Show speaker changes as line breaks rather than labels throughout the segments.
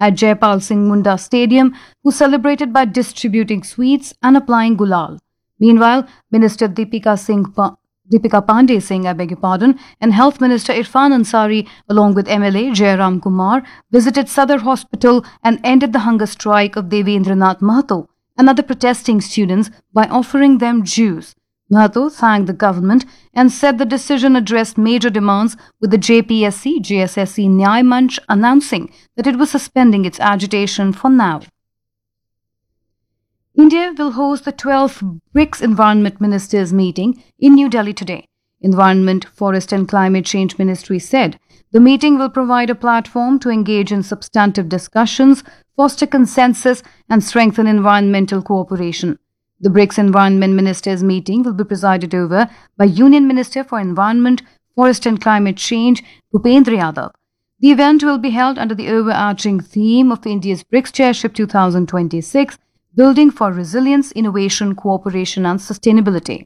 at Jaipal Singh Munda Stadium, who celebrated by distributing sweets and applying gulal. Meanwhile, Minister Deepika Pandey Singh, and Health Minister Irfan Ansari, along with MLA Jairam Kumar, visited Sadar Hospital and ended the hunger strike of Devendranath Mahato and other protesting students by offering them juice. Mahato thanked the government and said the decision addressed major demands, with the JPSC-JSSC Nyay Manch announcing that it was suspending its agitation for now. India will host the 12th BRICS Environment Ministers meeting in New Delhi today. Environment, Forest and Climate Change Ministry said the meeting will provide a platform to engage in substantive discussions, foster consensus and strengthen environmental cooperation. The BRICS Environment Ministers meeting will be presided over by Union Minister for Environment, Forest and Climate Change, Bhupendra Yadav. The event will be held under the overarching theme of India's BRICS Chairship 2026, Building for Resilience, Innovation, Cooperation and Sustainability.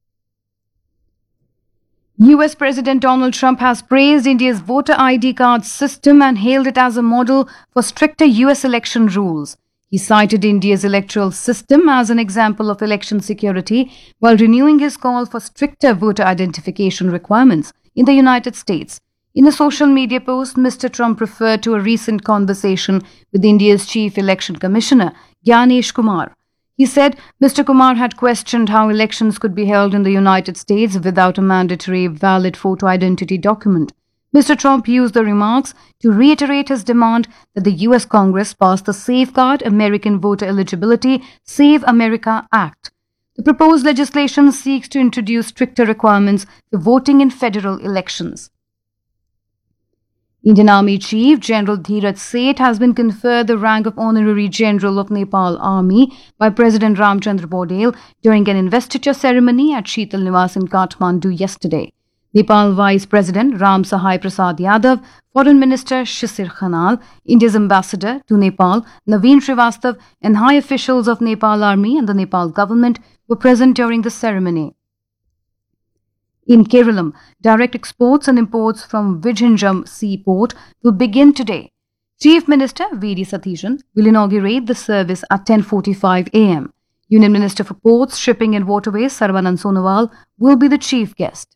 US President Donald Trump has praised India's voter ID card system and hailed it as a model for stricter US election rules. He cited India's electoral system as an example of election security while renewing his call for stricter voter identification requirements in the United States. In a social media post, Mr. Trump referred to a recent conversation with India's Chief Election Commissioner, Gyanesh Kumar. He said Mr. Kumar had questioned how elections could be held in the United States without a mandatory valid photo identity document. Mr. Trump used the remarks to reiterate his demand that the U.S. Congress pass the Safeguard American Voter Eligibility Save America Act. The proposed legislation seeks to introduce stricter requirements for voting in federal elections. Indian Army Chief General Dheeraj Seth has been conferred the rank of Honorary General of Nepal Army by President Ramchandra Bodel during an investiture ceremony at Sheetal Niwas in Kathmandu yesterday. Nepal Vice President Ram Sahai Prasad Yadav, Foreign Minister Shishir Khanal, India's Ambassador to Nepal Naveen Srivastav and high officials of Nepal Army and the Nepal government were present during the ceremony. In Keralam, direct exports and imports from Vizhinjam seaport will begin today. Chief Minister V.D. Satheeshan will inaugurate the service at 10:45 a.m. Union Minister for Ports, Shipping and Waterways Sarvanand Sonowal will be the chief guest.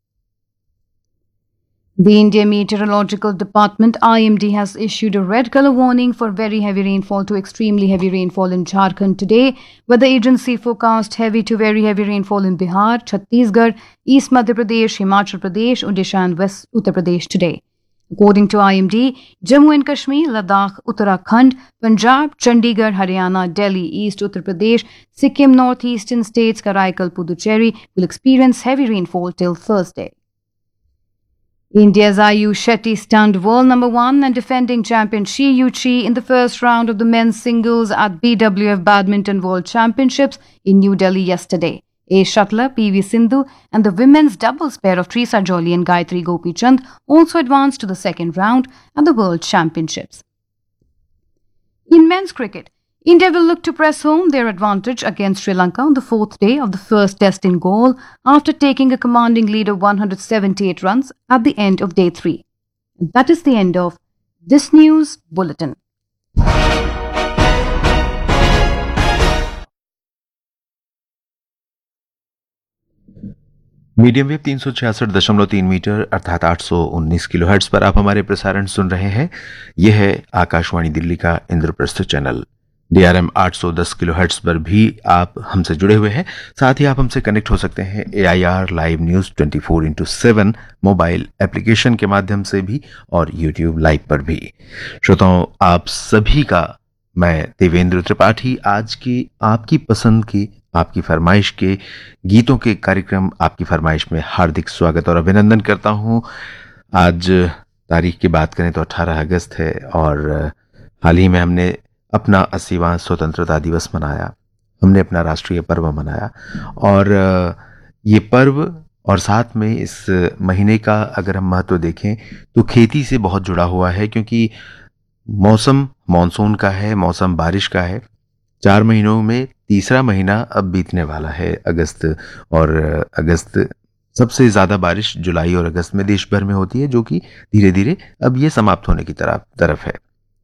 The India Meteorological Department IMD has issued a red color warning for very heavy rainfall to extremely heavy rainfall in Jharkhand today, where the agency forecast heavy to very heavy rainfall in Bihar, Chhattisgarh, East Madhya Pradesh, Himachal Pradesh, Odisha and West Uttar Pradesh today. According to IMD, Jammu and Kashmir, Ladakh, Uttarakhand, Punjab, Chandigarh, Haryana, Delhi, East Uttar Pradesh, Sikkim, northeastern states, Karaikal, Puducherry will experience heavy rainfall till Thursday. India's Ayush Shetty stunned world number 1 and defending champion Shi Yuqi in the first round of the men's singles at BWF Badminton World Championships in New Delhi yesterday. Ace shuttler PV Sindhu and the women's doubles pair of Trisa Jolie and Gayatri Gopichand also advanced to the second round at the World Championships. In men's cricket, India will look to press home their advantage against Sri Lanka on the 4th day of the first test in Galle after taking a commanding lead of 178 runs at the end of day 3. And that is the end of this news bulletin.
Medium wave 366.3 metre अर्थात 819 kilohertz पर आप हमारे प्रसारण सुन रहे हैं। यह है आकाशवाणी दिल्ली का इंद्रप्रस्थ चैनल। DRM 810 किलोहर्ट्ज पर भी आप हमसे जुड़े हुए हैं। साथ ही आप हमसे कनेक्ट हो सकते हैं AIR live news 24/7 mobile application के माध्यम से भी और YouTube लाइव पर भी। श्रोताओं, आप सभी का मैं देवेंद्र त्रिपाठी आज की आपकी पसंद की आपकी फरमाइश के गीतों के कार्यक्रम आपकी फरमाइश में हार्दिक स्वागत और अभिनंदन करता हूं। आज तारीख की बात करें तो 18 अगस्त है और हाल ही में हमने अपना 80वां स्वतंत्रता दिवस मनाया, हमने अपना राष्ट्रीय पर्व मनाया और ये पर्व और साथ में इस महीने का अगर हम महत्व देखें तो खेती से बहुत जुड़ा हुआ है, क्योंकि मौसम मानसून का है, मौसम बारिश का है। 4 महीनों में तीसरा महीना अब बीतने वाला है अगस्त, और अगस्त सबसे ज़्यादा बारिश जुलाई और अगस्त में देश भर में होती है, जो कि धीरे धीरे अब ये समाप्त होने की तरफ है।